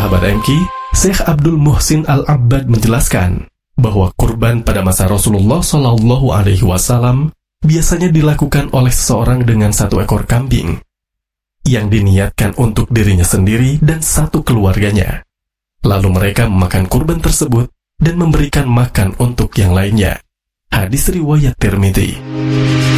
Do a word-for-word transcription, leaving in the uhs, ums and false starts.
Sahabat M K, Syekh Abdul Muhsin Al-Abbad menjelaskan bahwa kurban pada masa Rasulullah Shallallahu Alaihi Wasallam biasanya dilakukan oleh seseorang dengan satu ekor kambing yang diniatkan untuk dirinya sendiri dan satu keluarganya. Lalu mereka memakan kurban tersebut dan memberikan makan untuk yang lainnya. Hadis riwayat Tirmidzi.